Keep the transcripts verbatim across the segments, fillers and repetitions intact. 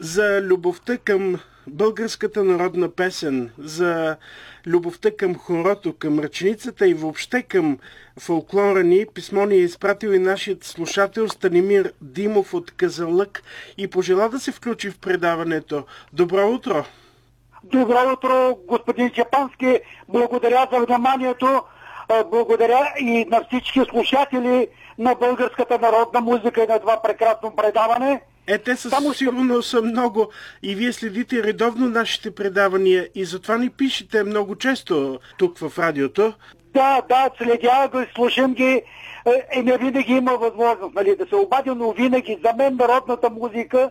за любовта към българската народна песен, за любовта към хорото, към ръченицата и въобще към фолклора ни. Писмо ни е изпратил и нашият слушател Станимир Димов от Казанлък и пожела да се включи в предаването. Добро утро! Добро утро, господин Чапански. Благодаря за вниманието. Благодаря и на всички слушатели на българската народна музика и на това прекрасно предаване. Е, те със Само сигурно са много и вие следите редовно нашите предавания и затова ни пишете много често тук в радиото. Да, да, следя го, слушам ги и не винаги има възможност, нали, да се обадя, но винаги за мен народната музика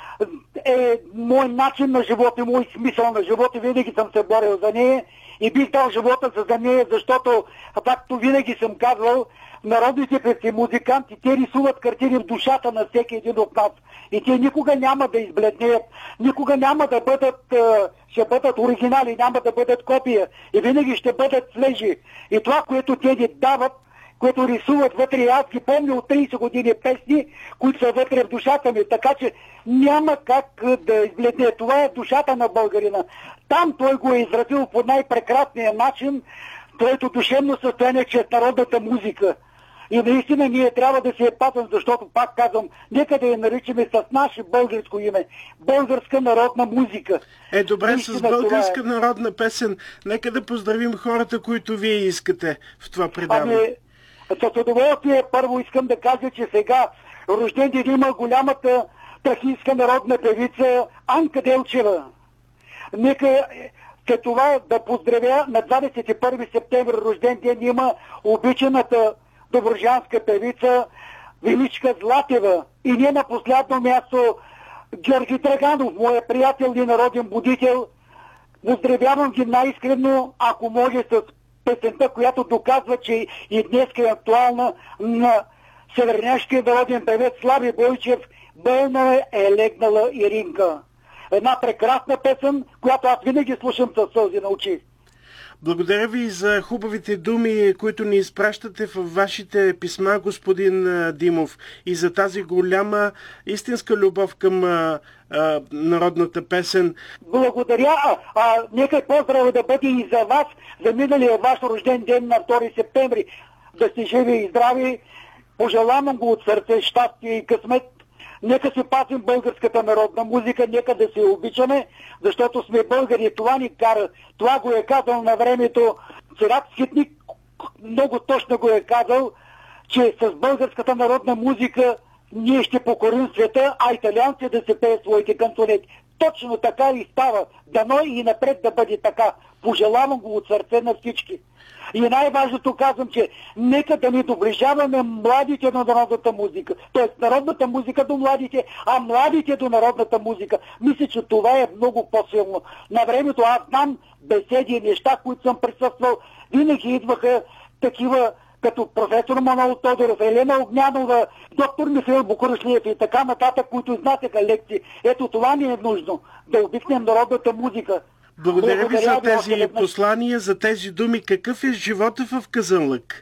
е мой начин на живота, мой смисъл на живота. Винаги съм се борил за нея и бих дал живота за нея, защото, както винаги съм казвал, народните певци, музиканти, те рисуват картини в душата на всеки един от нас. И те никога няма да избледнеят, никога няма да бъдат, ще бъдат оригинали, няма да бъдат копия. И винаги ще бъдат свежи. И това, което те ни дават, което рисуват вътре, аз ги помня от трийсет години песни, които са вътре в душата ми. Така че няма как да избледне. Това е душата на българина. Там той го е изразил по най-прекрасния начин, твоето душевно състояние чрез народната музика. И наистина ние трябва да се я пазим, защото, пак казвам, нека да я наричаме с наше българско име. Българска народна музика. Е, добре, наистина, с българска е... народна песен. Нека да поздравим хората, които вие искате в това предаване. Ами, с удоволствие първо искам да кажа, че сега рожден ден има голямата тракийска народна певица Анка Делчева. Нека след това да поздравя на двадесет и първи септември рожден ден има обичаната добруджанска певица Величка Златева. И не на последно място Георги Драганов, моя приятел и народен будител. Поздравявам ги най-искрено, ако може, с песента, която доказва, че и днес е актуална, на северняшкия народен певец Слави Бойчев "Болна е легнала Иринка". Една прекрасна песен, която аз винаги слушам със сълзи на очи. Благодаря ви за хубавите думи, които ни изпращате в вашите писма, господин Димов, и за тази голяма истинска любов към а, а, народната песен. Благодаря. А, а, нека поздрава да бъде и за вас, за миналия ваш рожден ден на втори септември. Да сте живи и здрави. Пожелавам го от сърце, щастие и късмет. Нека си пазим българската народна музика, нека да се обичаме, защото сме българи. Това ни кара. Това го е казал на времето Цирак Схитник, много точно го е казал, че с българската народна музика ние ще покорим света, а италианци да се пеят своите кантонети. Точно така и става. Дано и напред да бъде така. Пожелавам го от сърце на всички. И най-важното казвам, че нека да не доближаваме младите до народната музика. Тоест народната музика до младите, а младите до народната музика. Мисля, че това е много по-силно. На времето аз знам беседи и неща, които съм присъствал. Винаги идваха такива като професор Манол Тодоров, Елена Огнянова, доктор Михаил Букуршлиев и така нататък, които изнасяха лекции. Ето това ни е нужно. Да обикнем народната музика. Благодаря, Благодаря ви за тези ви послания, за тези думи. Какъв е живота в Казанлък?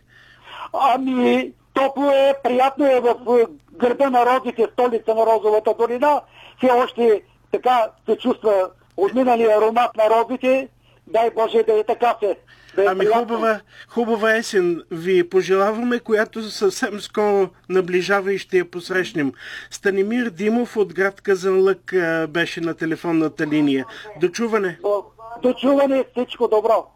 Ами, топло е, приятно е в гърба на розите, столица на Розовата долина. Все още така се чувства отминалия аромат на розите. Дай Боже да е така се. Да е ами хубава, хубава есен ви пожелаваме, която съвсем скоро наближава и ще я посрещнем. Станимир Димов от град Казанлък беше на телефонната линия. До чуване! До чуване, всичко добро!